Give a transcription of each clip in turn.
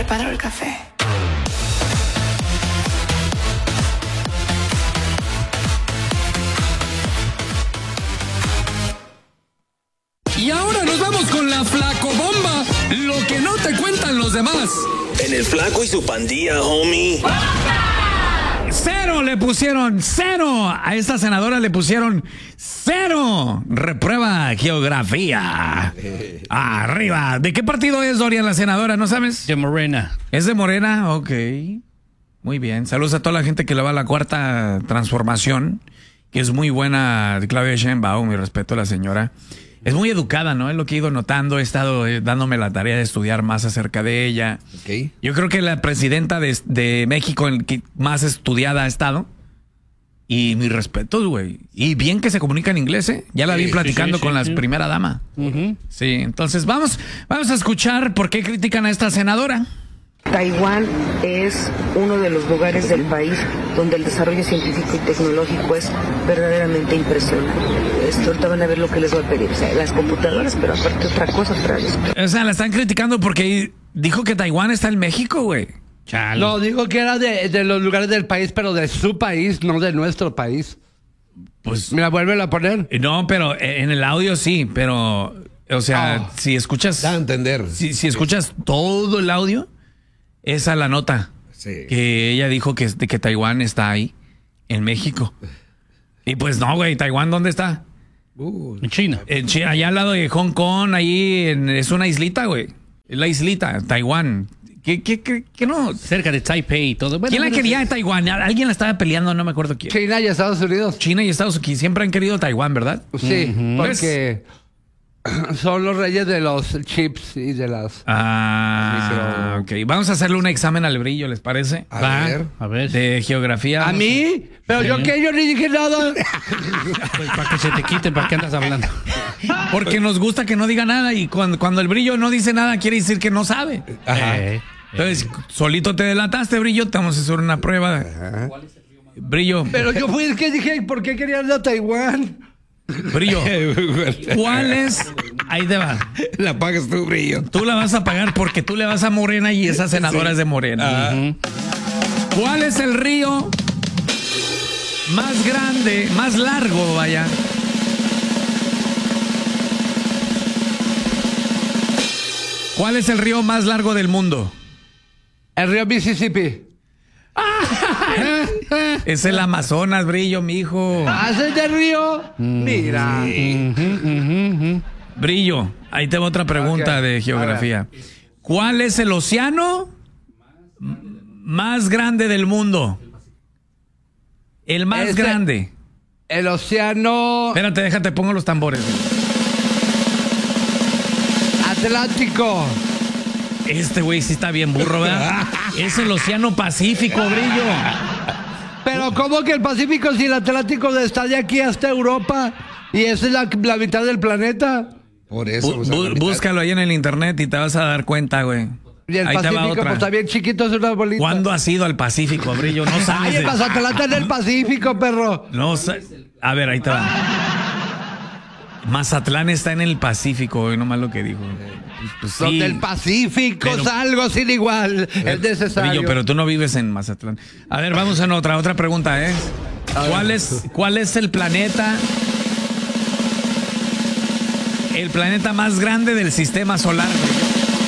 preparo el café. Y ahora nos vamos con la Flacobomba, lo que no te cuentan los demás. En el Flaco y su pandilla, homie. Cero le pusieron, cero. A esta senadora le pusieron cero. Reprueba geografía. Arriba. ¿De qué partido es, Dorian, la senadora? ¿No sabes? De Morena. ¿Es de Morena? Ok. Muy bien. Saludos a toda la gente que le va a la Cuarta Transformación, que es muy buena. Claudia Sheinbaum, mi respeto a la señora. Es muy educada, ¿no? Es lo que he ido notando. He estado dándome la tarea de estudiar más acerca de ella. Okay. Yo creo que la presidenta de México en que más estudiada ha estado. Y mis respetos, güey. Y bien que se comunica en inglés, ¿eh? Ya la vi platicando con la primera dama. Sí, entonces vamos a escuchar por qué critican a esta senadora. Taiwán es uno de los lugares del país donde el desarrollo científico y tecnológico es verdaderamente impresionante. Ahorita van a ver lo que les voy a pedir, o sea, las computadoras, pero aparte otra cosa para ellos. O sea, la están criticando porque dijo que Taiwán está en México, güey. Chale. No, dijo que era de los lugares del país, pero de su país, no de nuestro país. Pues mira, vuélvelo a poner. No, pero en el audio sí, pero o sea, si escuchas, da a entender. Si escuchas todo el audio, esa es la nota. Sí. Que ella dijo que Taiwán está ahí, en México. Y pues no, güey, ¿Taiwán dónde está? En China. Allá al lado de Hong Kong, ahí es una islita, güey. Es la islita, Taiwán. ¿Qué no? Cerca de Taipei y todo. Bueno, ¿Quién la quería de Taiwán? Alguien la estaba peleando, no me acuerdo quién. China y Estados Unidos. China y Estados Unidos siempre han querido Taiwán, ¿verdad? Sí, porque son los reyes de los chips y de las... Ok. Vamos a hacerle un examen al Brillo, ¿les parece? A ver. De geografía. ¿A mí? ¿Pero yo qué? Yo ni dije nada. Pues para que se te quite, ¿para qué andas hablando? Porque nos gusta que no diga nada y cuando el Brillo no dice nada quiere decir que no sabe. Entonces, solito te delataste, Brillo. Te vamos a hacer una prueba. Brillo. Pero yo fui el que dije, ¿por qué querían ir a Taiwán? Brillo, ¿cuál es? Ahí te va. La pagas tú, Brillo. Tú la vas a pagar porque tú le vas a Morena y esa senadora es de Morena. ¿Cuál es el río más grande, más largo, vaya? ¿Cuál es el río más largo del mundo? El río Mississippi. Es el Amazonas, Brillo, mijo. ¿Haces de río? Mira. Brillo, ahí te va otra pregunta de geografía. ¿Cuál es el océano más grande del mundo? El más grande. El océano... Espérate, déjate, pongo los tambores. Atlántico. Este güey sí está bien burro, ¿verdad? Es el océano Pacífico, Brillo. Pero ¿cómo que el Pacífico si el Atlántico está de aquí hasta Europa? Y esa es la mitad del planeta. Por eso. Búscalo ahí en el internet y te vas a dar cuenta, güey. Y el ahí Pacífico, pues está bien chiquito, es una bolita. ¿Cuándo has ido al Pacífico, Brillo? No sabes. Ay, el Mazatlán está en el Pacífico, perro. No, a ver, ahí te va. Mazatlán está en el Pacífico, güey, nomás lo que dijo. Pues sí, donde el Pacífico es algo sin igual. Es necesario. Brillo, pero tú no vives en Mazatlán. A ver, vamos a otra pregunta, ¿eh? ¿Cuál es el planeta? El planeta más grande del sistema solar, Brillo.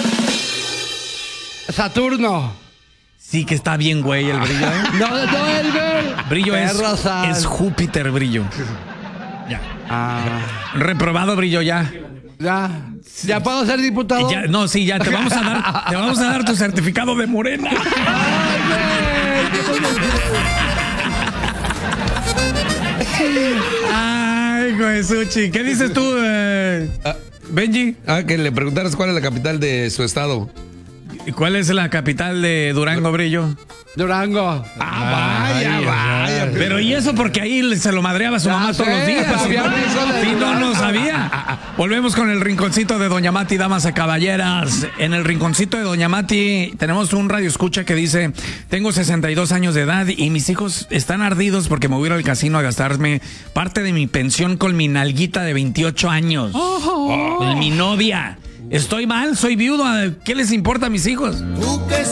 Saturno. Sí que está bien, güey, el Brillo, ¿eh? No, el Brillo es Júpiter, Brillo. Ya. Reprobado, Brillo, ya. ¿Ya puedo ser diputado? Ya, no, sí, ya te vamos a dar tu certificado de Morena. Ay, güey, Suchi. ¿Qué dices tú, Benji? Que le preguntaras cuál es la capital de su estado. ¿Y cuál es la capital de Durango, Brillo? Durango. Vaya. Pero ¿y eso? Porque ahí se lo madreaba su mamá todos los días. Sí, no sabía. Volvemos con el rinconcito de Doña Mati, damas y caballeras. En el rinconcito de Doña Mati tenemos un radio escucha que dice: tengo 62 años de edad y mis hijos están ardidos porque me voy a ir al casino a gastarme parte de mi pensión con mi nalguita de 28 años. Mi novia. Estoy mal, soy viudo. ¿Qué les importa a mis hijos?